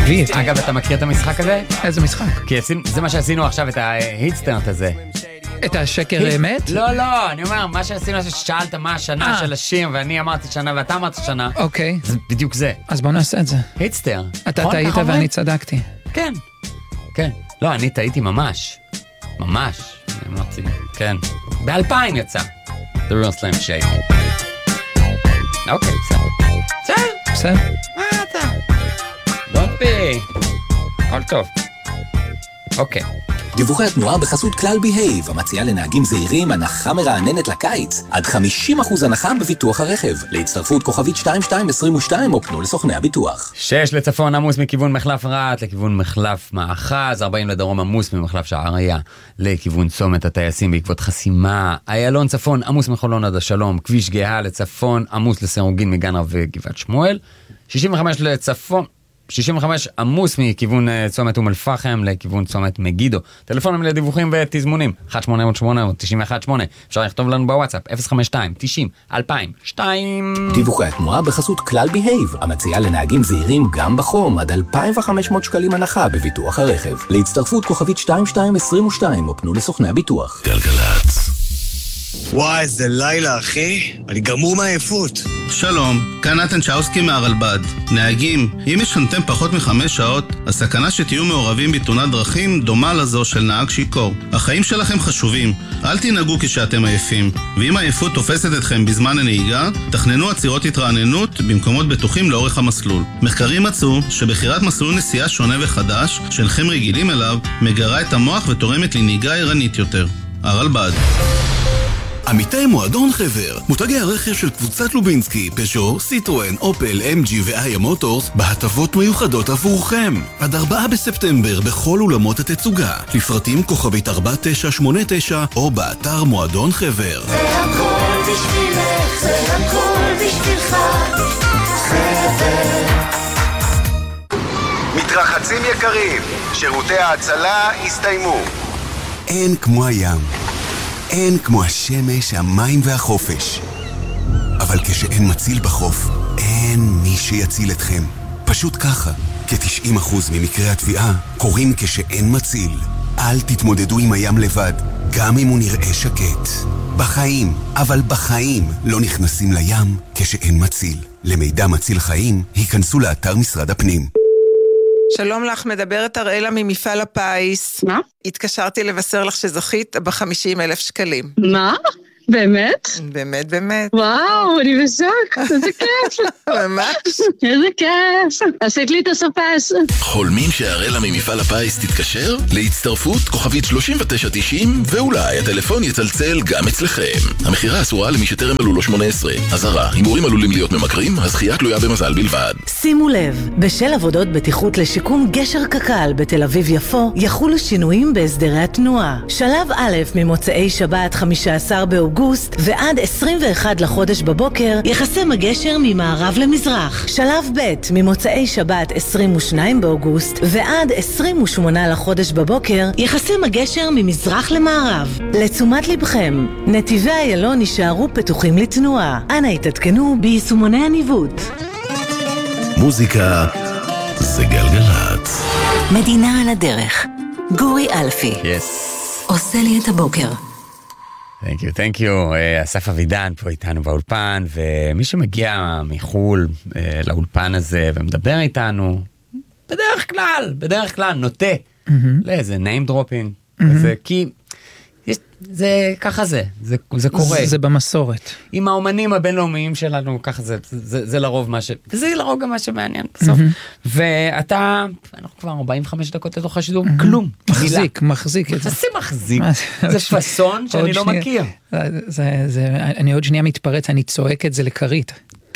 עקבית. אגב, אתה מכיר את המשחק הזה? איזה משחק? כי זה מה שעשינו עכשיו, את ההיטסטרנט הזה. את השקר אמת? לא, אני אומר, מה שעשינו זה ששאלת מה השנה של השיר, ואני אמרתי שנה ואתה אמרת שנה. אוקיי. זה בדיוק זה. אז בוא נעשה את זה. היטסטר. אתה טעית ואני צדקתי. כן. לא, אני טעיתי ממש. ממש. אמרתי, כן. ב-2000 יצא. The Real Slim Shady. אוקיי, בסדר. מה אתה? Don't be. הכל טוב. אוקיי. דיווחי התנועה בחסות כלל בהייב, המציעה לנהגים זהירים הנחה מרעננת לקיץ, עד 50% הנחה בביטוח הרכב. להצטרפות כוכבית 2222 או פנו לסוכני הביטוח. 6 לצפון עמוס מכיוון מחלף רעת לכיוון מחלף מאחז, 40 לדרום עמוס ממחלף שעריה לכיוון צומת הטייסים בעקבות חסימה, איילון צפון עמוס מחולון עד השלום, כביש גאה לצפון עמוס לסירוגין מגנרה וגבעת שמואל, 65 לצפון 65 עמוס מכיוון צומת אום אל-פחם לכיוון צומת מגידו. טלפונים לדיווחים ותזמונים 1-800-891-8. אפשר לכתוב לנו בוואטסאפ 052-90-2002. דיווחי התנועה בחסות כלל בהייב, המציעה לנהגים זהירים גם בחום עד 2,500 שקלים הנחה בביטוח הרכב. להצטרפות כוכבית 2222 או פנו לסוכני הביטוח. גלגלצ. וואי, איזה לילה, אחי. אני גמור מהעייפות. שלום, כאן נתן צ'אוסקי מהרלב"ד. נהגים, אם ישנתם פחות מ5 שעות, הסכנה שתהיו מעורבים בתאונת דרכים דומה לזו של נהג שיכור. החיים שלכם חשובים, אל תנהגו כשאתם עייפים. ואם העייפות תופסת אתכם בזמן הנהיגה, תכננו עצירות התרעננות במקומות בטוחים לאורך המסלול. מחקרים מצאו שבחירת מסלול נסיעה שונה וחדש, שאינכם רגילים אליו, מגרה את המוח ותורמת לנהיגה ערנית יותר. הרלב"ד. עמיתי מועדון חבר, מותגי הרכב של קבוצת לובינסקי, פז'ו, סיטרואן, אופל, MG ואיה מוטורס בהטבות מיוחדות עבורכם. עד 4 בספטמבר בכל אולמות התצוגה. לפרטים כוכבית 4989 או באתר מועדון חבר. זה הכל בשבילך, זה הכל בשבילך, חבר. מתרחצים יקרים, שירותי ההצלה הסתיימו. אין כמו הים. אין כמו השמש, המים והחופש. אבל כשאין מציל בחוף, אין מי שיציל אתכם. פשוט ככה, כ-90% ממקרי התביעה קורים כשאין מציל. אל תתמודדו עם הים לבד, גם אם הוא נראה שקט. בחיים, אבל בחיים לא נכנסים לים כשאין מציל. למידע מציל חיים, היכנסו לאתר משרד הפנים. שלום לך, מדברת אראלה ממפעל הפיס. מה? התקשרתי לבשר לך שזכית ב50,000 שקלים. מה? באמת? באמת. וואו, אני בשוק, איזה כיף. ממש. איזה כיף. עשית לי את הסופש. חולמים שהראלה ממפעל הפיס תתקשר? להצטרפות כוכבית 3990 ואולי הטלפון יצלצל גם אצלכם. המחירה אסורה למי שטרם מלאו לו 18. אזהרה, הימורים עלולים להיות ממכרים, הזכייה תלויה במזל בלבד. שימו לב, בשל עבודות בטיחות לשיקום גשר קק"ל בתל אביב יפו, יחולו שינויים בהסדרי התנועה. שלב א' ממוצאי שבת 15 באוגוסט ועד 21 לחודש בבוקר יחסם הגשר ממערב למזרח. שלב ב' ממוצאי שבת 22 באוגוסט ועד 28 לחודש בבוקר יחסם הגשר ממזרח למערב. לתשומת לבכם, נתיבי איילון יישארו פתוחים לתנועה. אנא התעדכנו ביישומוני הניווט. מוזיקה זה גלגלצ. מדינה על הדרך. גורי אלפי. עושה לי את הבוקר. Thank you. אסף אבידן פה איתנו באולפן, ומי שמגיע מחול לאולפן הזה ומדבר איתנו, בדרך כלל נוטה לאיזה name dropping, כי זה ככה זה קורה. זה במסורת. עם האומנים הבינלאומיים שלנו, ככה זה לרוב מה וזה לרוב גם מה שמעניין בסוף. ואתה, אנחנו כבר 45 דקות לתוך השידור, כלום. מחזיק. זה מחזיק. זה פסון שאני לא מכיר. אני עוד שנייה מתפרץ, אני צועק את זה לקרית.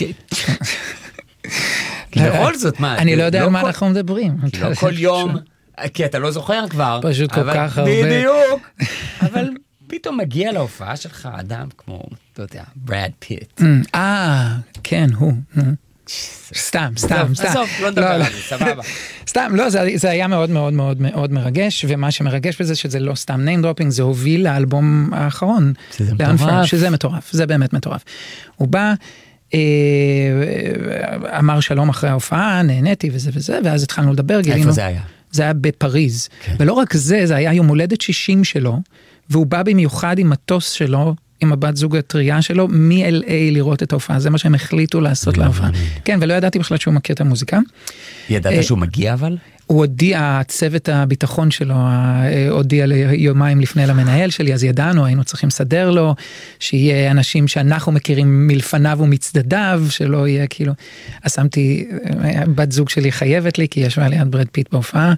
בכל זאת, מה? אני לא יודע על מה אנחנו מדברים. לא כל יום, כי אתה לא זוכר כבר. פשוט כל כך הרבה. בדיוק. אבל פתאום מגיע להופעה שלך אדם כמו, אתה יודע, ברד פיט. כן, הוא. סתם. עזוב, לא נדבר על זה, סבבה. סתם, לא, זה היה מאוד מאוד מאוד מאוד מרגש, ומה שמרגש בזה שזה לא סתם name dropping, זה הוביל לאלבום האחרון. שזה מטורף. שזה באמת מטורף. הוא בא, אמר שלום אחרי ההופעה, נהניתי וזה וזה, ואז התחלנו לדבר, גילינו. איפה זה היה? זה היה בפריז. כן. ולא רק זה, זה היה יום הולדת 60 שלו, והוא בא במיוחד עם מטוס שלו, עם הבת זוג הטריה שלו, מ-LA לראות את ההופעה. זה מה שהם החליטו לעשות להופעה. כן, ולא ידעתי בכלל שהוא מכיר את המוזיקה. ידעת שהוא מגיע אבל? הוא הודיע, צוות הביטחון שלו, הודיע יומיים לפני למנהל שלי, אז ידענו, היינו צריכים לסדר לו, שיהיה אנשים שאנחנו מכירים מלפניו ומצדדיו, שלא יהיה כאילו, אז שמתי, בת זוג שלי חייבת לי, כי יש לה ליד ברד פיט בהופעה.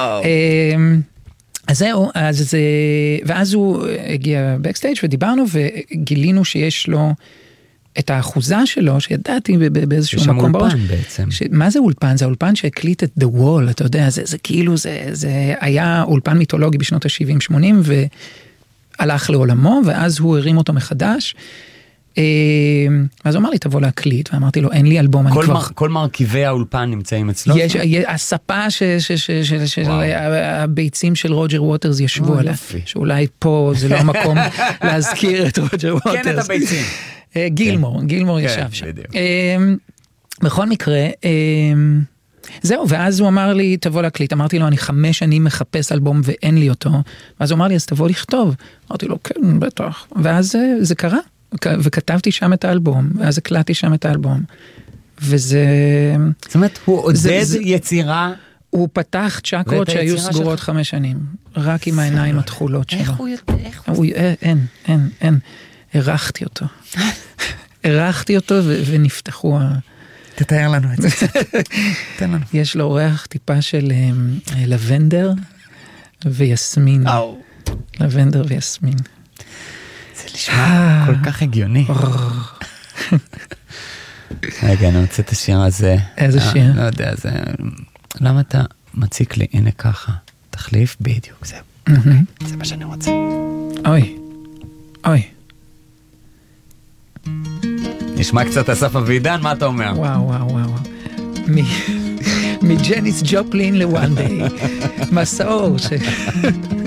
אז זהו, ואז הוא הגיע בקסטייג' ודיברנו, וגילינו שיש לו את האחוזה שלו, שידעתי באיזשהו מקום בראש. יש שם אולפן בעצם. מה זה אולפן? זה האולפן שהקליט את The Wall, אתה יודע, זה כאילו, זה היה אולפן מיתולוגי בשנות ה-70-80, והלך לעולמו, ואז הוא הרים אותו מחדש, אז הוא אמר לי, תבוא להקליט, ואמרתי לו, אין לי אלבום, אני כבר... כל מרכיבי האולפן נמצאים אצלו? יש, הספה של הביצים של רוג'ר ווטרס ישבו עליה, שאולי פה זה לא המקום להזכיר את רוג'ר ווטרס. כן, את הביצים. גילמור ישב שם. בכל מקרה, זהו, ואז הוא אמר לי, תבוא להקליט, אמרתי לו, אני 5 שנים מחפש אלבום ואין לי אותו, ואז הוא אמר לי, אז תבוא לכתוב. אמרתי לו, כן, בטח. ואז זה קרה, וכתבתי שם את האלבום, ואז הקלטתי שם את האלבום. וזה... זאת אומרת, הוא עודד יצירה... הוא פתח צ'קרות שהיו סגורות 5 שנים, רק עם העיניים התכולות שלו. איך הוא... אין. ערכתי אותו ונפתחו תתאר לנו את זה. תן לנו. יש לו ריח טיפה של לבנדר ויסמין. לבנדר ויסמין. זה נשמע כל כך הגיוני. רגע, אני רוצה את השיר הזה. איזה שיר? לא יודע, זה... למה אתה מציק לי? הנה ככה. תחליף בדיוק, זה מה שאני רוצה. אוי. נשמע קצת אסף אבידן, מה אתה אומר? וואו. מג'ניס ג'ופלין לוואן דיי. מסעור